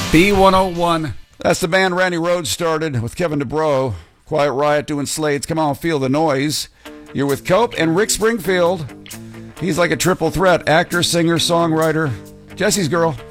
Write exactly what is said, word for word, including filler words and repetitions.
B one oh one. That's the band Randy Rhoads started with Kevin DuBrow. Quiet Riot doing Slades. Come on, feel the noise. You're with Cope and Rick Springfield. He's like a triple threat. Actor, singer, songwriter. Jesse's girl.